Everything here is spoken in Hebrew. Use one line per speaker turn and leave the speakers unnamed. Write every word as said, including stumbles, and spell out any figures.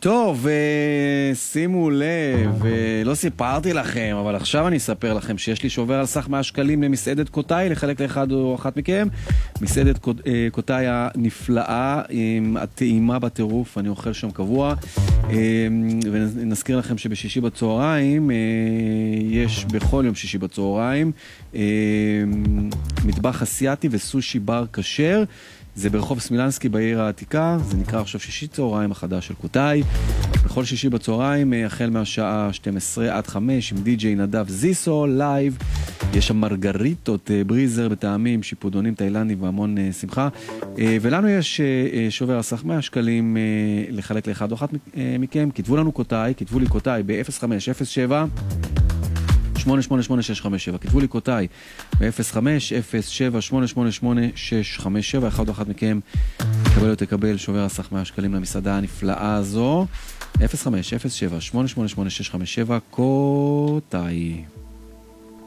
טוב, שימו לב, לא סיפרתי לכם, אבל עכשיו אני אספר לכם שיש לי שובר על סך מאה שקלים למסעדת קוטאי, לחלק לאחד או אחת מכם. מסעדת קוטאי הנפלאה, עם הטעימה בטירוף, אני אוכל שם קבוע. ונזכיר לכם שבשישי בצהריים, יש בכל יום שישי בצהריים, מטבח אסיאטי וסושי בר כשר. זה ברחוב סמילנסקי בעיר העתיקה, זה נקרא עכשיו שישי צהריים החדש של קוטאי. בכל שישי בצהריים, החל מהשעה שתים עשרה עד חמש, עם די-ג'יי נדב זיסו, לייב. יש שם מרגריטות, בריזר בטעמים, שיפודונים תאילנדים והמון שמחה. ולנו יש שובר על סך מאה שקלים לחלק לאחד או אחת מכם. כתבו לנו קוטאי, כתבו לי קוטאי ב-אפס חמש אפס שבע שמונה שמונה שמונה שש חמש שבע. כתבו לי קוטאי ב-אפס חמש אפס שבע שמונה שמונה שמונה שש חמש שבע. אחד או אחת מכם תקבל או תקבל שובר על סך מאה שקלים למסעדה הנפלאה הזו. אפס חמש אפס שבע שמונה שמונה שמונה שש חמש שבע. קוטאי.